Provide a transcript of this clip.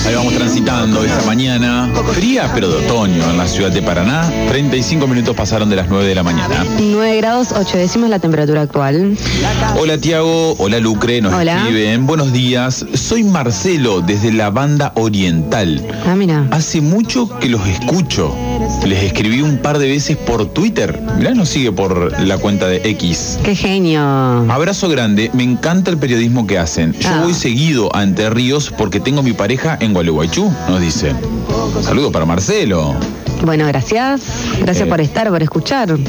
Ahí vamos transitando esta mañana fría pero de otoño en la ciudad de Paraná. 35 minutos pasaron de las 9 de la mañana. 9 grados 8 décimas la temperatura actual. Hola Tiago, hola Lucre, nos Hola. escriben. Buenos días, soy Marcelo desde la Banda Oriental. Ah, mira. Hace mucho que los escucho. Les escribí un par de veces por Twitter. Mirá, nos sigue por la cuenta de X. Qué genio. Abrazo grande, me encanta el periodismo que hacen. Yo voy seguido a Entre Ríos porque tengo mi pareja en Gualeguaychú, nos dice. Saludos para Marcelo. Bueno, gracias. Gracias por estar, por escuchar.